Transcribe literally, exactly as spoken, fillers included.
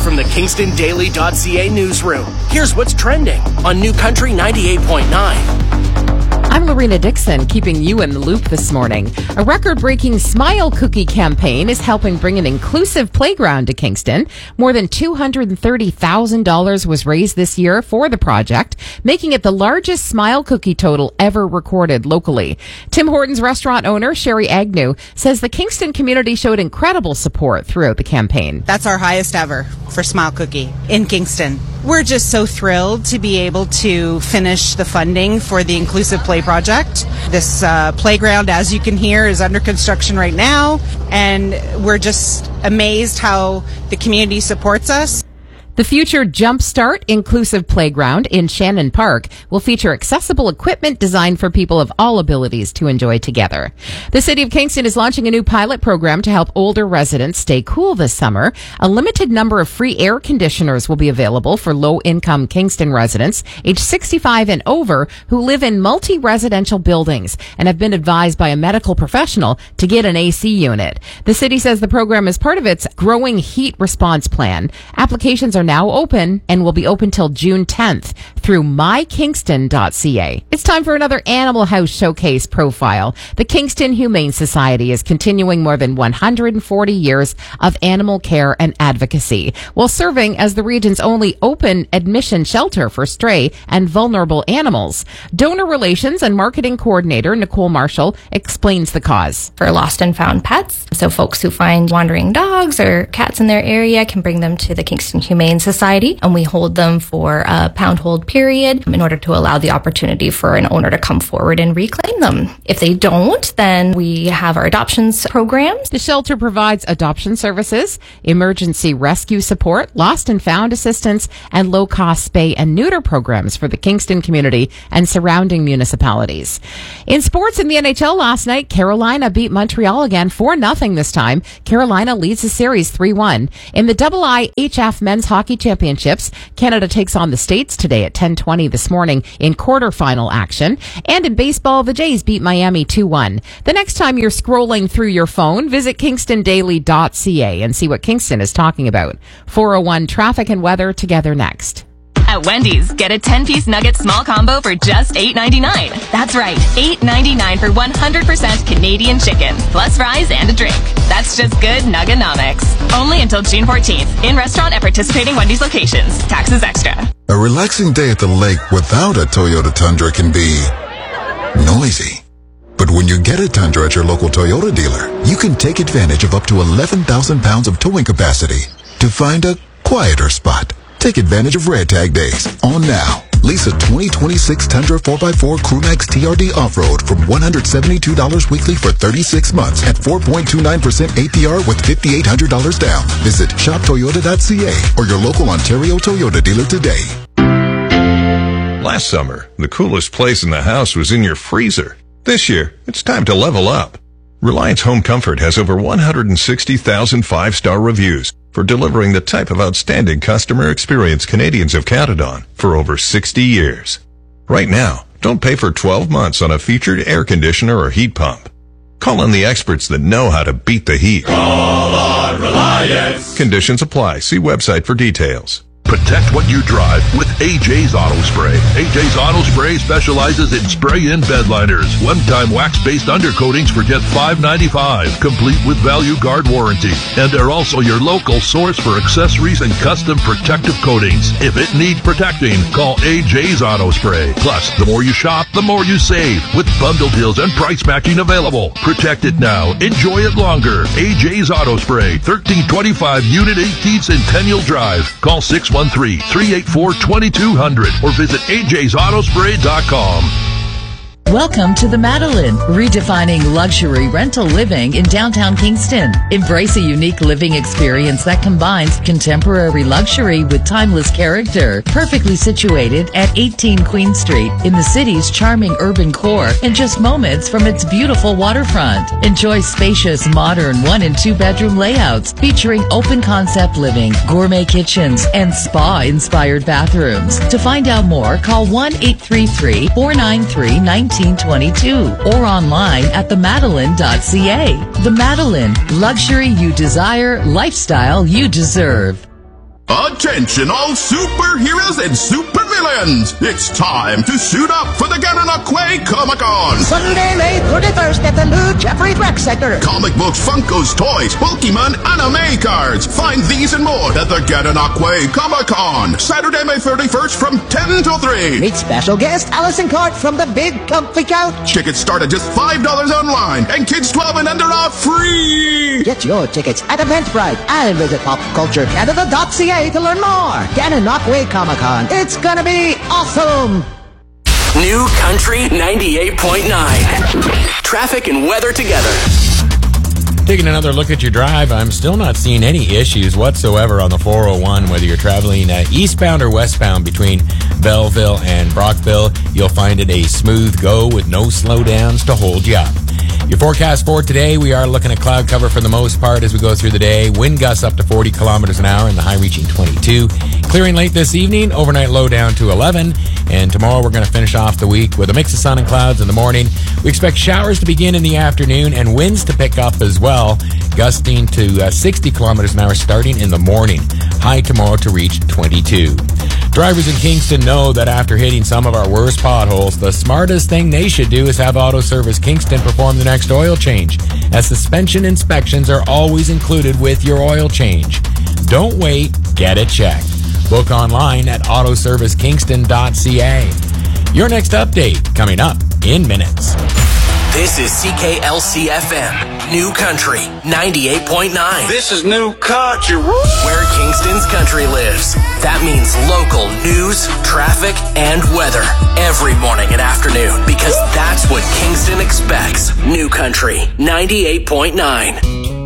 from the Kingston Daily dot C A newsroom. Here's what's trending on New Country ninety-eight point nine. I'm Lorena Dixon, keeping you in the loop this morning. A record-breaking Smile Cookie campaign is helping bring an inclusive playground to Kingston. More than two hundred thirty thousand dollars was raised this year for the project, making it the largest Smile Cookie total ever recorded locally. Tim Hortons restaurant owner Sherry Agnew says the Kingston community showed incredible support throughout the campaign. That's our highest ever for Smile Cookie in Kingston. We're just so thrilled to be able to finish the funding for the Inclusive Play project. This uh, playground, as you can hear, is under construction right now, and we're just amazed how the community supports us. The future Jumpstart Inclusive Playground in Shannon Park will feature accessible equipment designed for people of all abilities to enjoy together. The City of Kingston is launching a new pilot program to help older residents stay cool this summer. A limited number of free air conditioners will be available for low-income Kingston residents aged sixty-five and over who live in multi-residential buildings and have been advised by a medical professional to get an A C unit. The city says the program is part of its growing heat response plan. Applications are now open and will be open till June tenth through my kingston dot c a. It's time for another Animal House Showcase profile. The Kingston Humane Society is continuing more than one hundred forty years of animal care and advocacy while serving as the region's only open admission shelter for stray and vulnerable animals. Donor Relations and Marketing Coordinator Nicole Marshall explains the cause. For lost and found pets, so folks who find wandering dogs or cats in their area can bring them to the Kingston Humane Society, and we hold them for a pound hold period in order to allow the opportunity for an owner to come forward and reclaim them. If they don't, then we have our adoptions programs. The shelter provides adoption services, emergency rescue support, lost and found assistance, and low-cost spay and neuter programs for the Kingston community and surrounding municipalities. In sports in the N H L last night, Carolina beat Montreal again four nothing this time. Carolina leads the series three one. In the double I H F men's hockey championships, Canada takes on the States today at ten twenty this morning in quarterfinal action. And in baseball, the Jays beat Miami two one. The next time you're scrolling through your phone, visit Kingston Daily dot C A and see what Kingston is talking about. four oh one traffic and weather together next. At Wendy's, get a ten-piece nugget small combo for just eight ninety-nine. That's right, eight ninety-nine for one hundred percent Canadian chicken, plus fries and a drink. That's just good Nuggenomics. Only until June fourteenth. In restaurant at participating Wendy's locations. Taxes extra. A relaxing day at the lake without a Toyota Tundra can be noisy. But when you get a Tundra at your local Toyota dealer, you can take advantage of up to eleven thousand pounds of towing capacity to find a quieter spot. Take advantage of Red Tag Days on now. Lease a twenty twenty-six Tundra four by four Crewmax T R D Off-Road from one hundred seventy-two dollars weekly for thirty-six months at four point two nine percent A P R with five thousand eight hundred dollars down. Visit shop toyota dot c a or your local Ontario Toyota dealer today. Last summer, the coolest place in the house was in your freezer. This year, it's time to level up. Reliance Home Comfort has over one hundred sixty thousand five-star reviews for delivering the type of outstanding customer experience Canadians have counted on for over sixty years. Right now, don't pay for twelve months on a featured air conditioner or heat pump. Call on the experts that know how to beat the heat. Call on Reliance. Conditions apply. See website for details. Protect what you drive with A J's Auto Spray. A J's Auto Spray specializes in spray-in bed liners. One-time wax-based undercoatings for just five ninety-five, complete with Value Guard warranty. And they're also your local source for accessories and custom protective coatings. If it needs protecting, call A J's Auto Spray. Plus, the more you shop, the more you save. With bundle deals and price matching available. Protect it now. Enjoy it longer. A J's Auto Spray, thirteen twenty-five Unit eighteen Centennial Drive. Call six one three, three eight four, two two zero zero or visit a j's auto spray dot com. Welcome to the Madeline, redefining luxury rental living in downtown Kingston. Embrace a unique living experience that combines contemporary luxury with timeless character. Perfectly situated at eighteen Queen Street in the city's charming urban core and just moments from its beautiful waterfront. Enjoy spacious, modern one and two bedroom layouts featuring open concept living, gourmet kitchens, and spa-inspired bathrooms. To find out more, call one eight three three, four nine three, one nine two two or online at the madeline dot c a. The Madeline, luxury you desire, lifestyle you deserve. Attention all superheroes and supervillains! It's time to suit up for the Gananoque Comic-Con! Sunday, May thirty-first at the Lou Jeffrey Rec Center. Comic books, Funkos, toys, Pokemon, anime cards. Find these and more at the Gananoque Comic-Con. Saturday, May thirty-first from ten till three. Meet special guest Allison Cart from the Big Comfy Couch. Tickets start at just five dollars online, and kids twelve and under are free! Get your tickets at Eventbrite and visit pop culture canada dot c a to learn more. Gananoque Comic-Con. It's gonna be awesome! New Country ninety-eight point nine. Traffic and weather together. Taking another look at your drive, I'm still not seeing any issues whatsoever on the four oh one, whether you're traveling uh, eastbound or westbound between Belleville and Brockville. You'll find it a smooth go with no slowdowns to hold you up. Your forecast for today, we are looking at cloud cover for the most part as we go through the day. Wind gusts up to forty kilometers an hour and the high reaching twenty-two. Clearing late this evening, overnight low down to eleven. And tomorrow we're going to finish off the week with a mix of sun and clouds in the morning. We expect showers to begin in the afternoon and winds to pick up as well, gusting to uh, sixty kilometers an hour starting in the morning. High tomorrow to reach twenty-two. Drivers in Kingston know that after hitting some of our worst potholes, the smartest thing they should do is have Auto Service Kingston perform the next oil change, as suspension inspections are always included with your oil change. Don't wait, get it checked. Book online at auto service kingston dot c a. Your next update coming up in minutes. This is C K L C F M, New Country ninety-eight point nine. This is New Country. Where Kingston's country lives. That means local news, traffic, and weather every morning and afternoon, because that's what Kingston expects. New Country ninety-eight point nine.